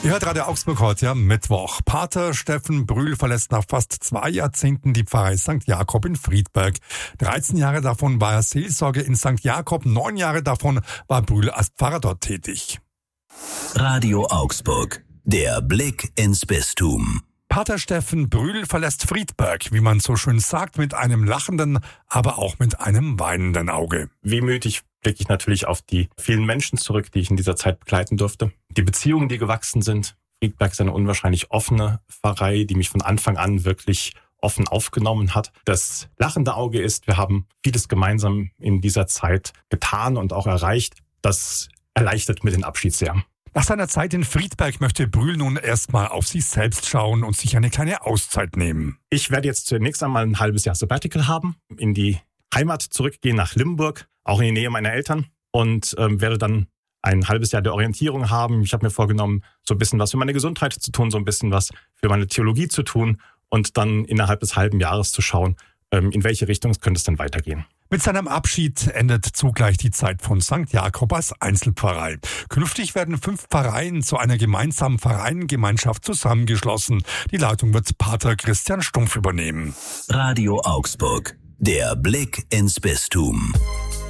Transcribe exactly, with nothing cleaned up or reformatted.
Ihr hört Radio Augsburg heute am Mittwoch. Pater Steffen Brühl verlässt nach fast zwei Jahrzehnten die Pfarrei Sankt Jakob in Friedberg. dreizehn Jahre davon war er Seelsorge in Sankt Jakob, neun Jahre davon war Brühl als Pfarrer dort tätig. Radio Augsburg, der Blick ins Bistum. Pater Steffen Brühl verlässt Friedberg, wie man so schön sagt, mit einem lachenden, aber auch mit einem weinenden Auge. Wehmütig blicke ich natürlich auf die vielen Menschen zurück, die ich in dieser Zeit begleiten durfte. Die Beziehungen, die gewachsen sind. Friedberg ist eine unwahrscheinlich offene Pfarrei, die mich von Anfang an wirklich offen aufgenommen hat. Das lachende Auge ist, wir haben vieles gemeinsam in dieser Zeit getan und auch erreicht. Das erleichtert mir den Abschied sehr. Nach seiner Zeit in Friedberg möchte Brühl nun erstmal auf sich selbst schauen und sich eine kleine Auszeit nehmen. Ich werde jetzt zunächst einmal ein halbes Jahr Sabbatical haben, in die Heimat zurückgehen nach Limburg, auch in die Nähe meiner Eltern und ähm, werde dann ein halbes Jahr der Orientierung haben. Ich habe mir vorgenommen, so ein bisschen was für meine Gesundheit zu tun, so ein bisschen was für meine Theologie zu tun und dann innerhalb des halben Jahres zu schauen, ähm, in welche Richtung könnte es denn weitergehen. Mit seinem Abschied endet zugleich die Zeit von Sankt Jakob als Einzelpfarrei. Künftig werden fünf Pfarreien zu einer gemeinsamen Pfarreiengemeinschaft zusammengeschlossen. Die Leitung wird Pater Christian Stumpf übernehmen. Radio Augsburg, der Blick ins Bistum.